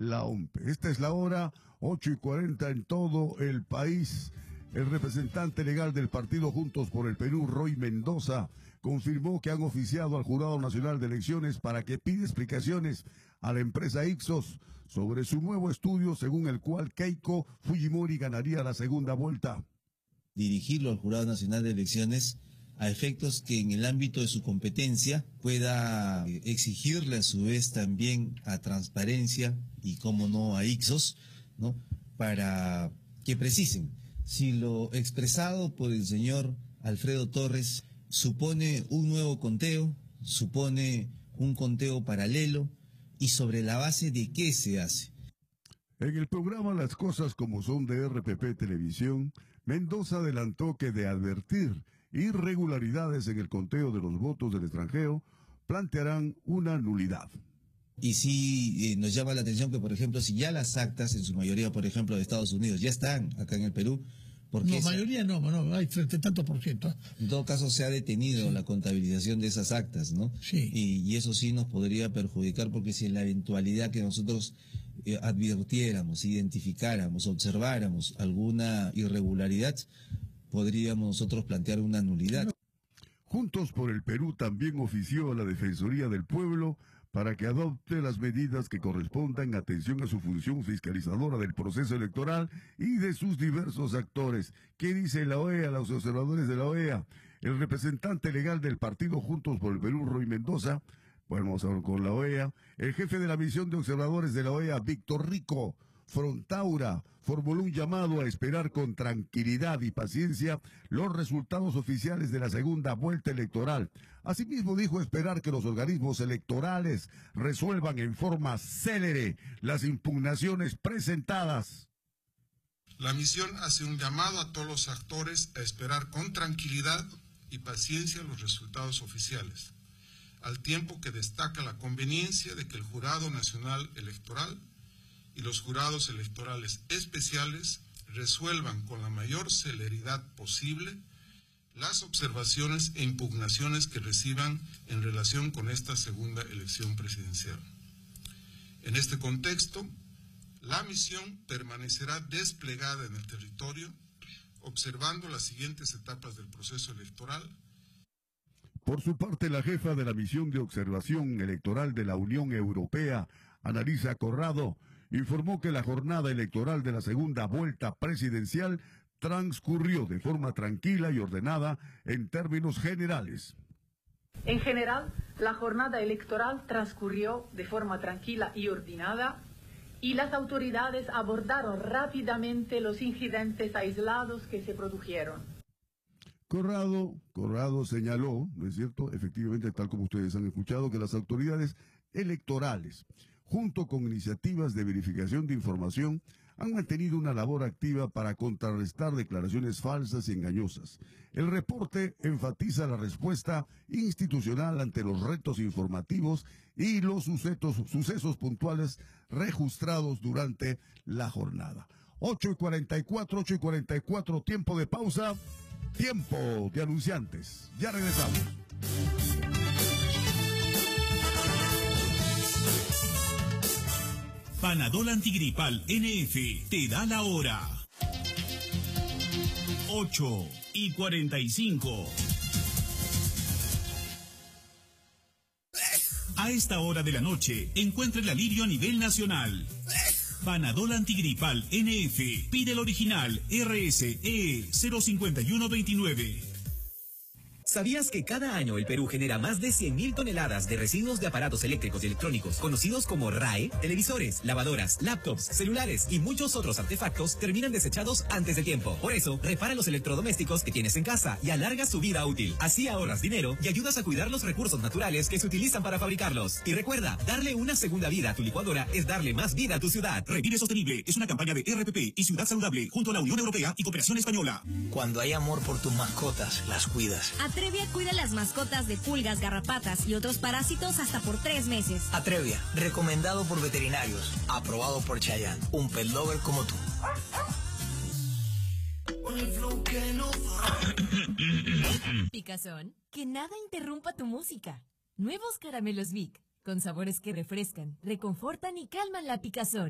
la OMPE. Esta es la hora, 8:40 en todo el país. El representante legal del partido Juntos por el Perú, Roy Mendoza, confirmó que han oficiado al Jurado Nacional de Elecciones para que pida explicaciones a la empresa Ipsos sobre su nuevo estudio según el cual Keiko Fujimori ganaría la segunda vuelta. Dirigirlo al Jurado Nacional de Elecciones a efectos que en el ámbito de su competencia pueda exigirle a su vez también a Transparencia y, como no, a Ipsos, ¿no?, para que precisen si lo expresado por el señor Alfredo Torres supone un nuevo conteo, supone un conteo paralelo y sobre la base de qué se hace. En el programa Las Cosas Como Son de RPP Televisión, Mendoza adelantó que de advertir irregularidades en el conteo de los votos del extranjero, plantearán una nulidad. Y sí nos llama la atención que, por ejemplo, si ya las actas, en su mayoría, por ejemplo, de Estados Unidos, ya están acá en el Perú, porque no, mayoría no, hay 30 y tantos %. En todo caso, se ha detenido la contabilización de esas actas, ¿no? Sí. Y eso sí nos podría perjudicar, porque si en la eventualidad que nosotros advirtiéramos, identificáramos, observáramos alguna irregularidad, podríamos nosotros plantear una nulidad. Juntos por el Perú también ofició a la Defensoría del Pueblo para que adopte las medidas que correspondan en atención a su función fiscalizadora del proceso electoral y de sus diversos actores. ¿Qué dice la OEA, los observadores de la OEA? El representante legal del partido Juntos por el Perú, Roy Mendoza, bueno, vamos a ver con la OEA, el jefe de la misión de observadores de la OEA, Víctor Rico Frontaura, formuló un llamado a esperar con tranquilidad y paciencia los resultados oficiales de la segunda vuelta electoral. Asimismo, dijo esperar que los organismos electorales resuelvan en forma célere las impugnaciones presentadas. La misión hace un llamado a todos los actores a esperar con tranquilidad y paciencia los resultados oficiales, al tiempo que destaca la conveniencia de que el Jurado Nacional Electoral y los jurados electorales especiales resuelvan con la mayor celeridad posible las observaciones e impugnaciones que reciban en relación con esta segunda elección presidencial. En este contexto, la misión permanecerá desplegada en el territorio, observando las siguientes etapas del proceso electoral. Por su parte, la jefa de la misión de observación electoral de la Unión Europea, Annalisa Corrado, informó que la jornada electoral de la segunda vuelta presidencial transcurrió de forma tranquila y ordenada en términos generales. En general, la jornada electoral transcurrió de forma tranquila y ordenada y las autoridades abordaron rápidamente los incidentes aislados que se produjeron. Corrado señaló, ¿no es cierto?, efectivamente, tal como ustedes han escuchado, que las autoridades electorales, junto con iniciativas de verificación de información, han mantenido una labor activa para contrarrestar declaraciones falsas y engañosas. El reporte enfatiza la respuesta institucional ante los retos informativos y los sucesos puntuales registrados durante la jornada. 8:44, tiempo de pausa, tiempo de anunciantes. Ya regresamos. Panadol Antigripal NF te da la hora. 8:45. A esta hora de la noche, encuentra el alivio a nivel nacional. Panadol Antigripal NF. Pide el original RSE 05129. ¿Sabías que cada año el Perú genera más de 100.000 toneladas de residuos de aparatos eléctricos y electrónicos, conocidos como RAE? Televisores, lavadoras, laptops, celulares y muchos otros artefactos terminan desechados antes de tiempo. Por eso, repara los electrodomésticos que tienes en casa y alarga su vida útil. Así ahorras dinero y ayudas a cuidar los recursos naturales que se utilizan para fabricarlos. Y recuerda, darle una segunda vida a tu licuadora es darle más vida a tu ciudad. Revive Sostenible es una campaña de RPP y Ciudad Saludable junto a la Unión Europea y Cooperación Española. Cuando hay amor por tus mascotas, las cuidas. Atrevia cuida las mascotas de pulgas, garrapatas y otros parásitos hasta por 3 meses. Atrevia, recomendado por veterinarios, aprobado por Chayanne, un pet lover como tú. Picazón, que nada interrumpa tu música. Nuevos caramelos Vic, con sabores que refrescan, reconfortan y calman la picazón.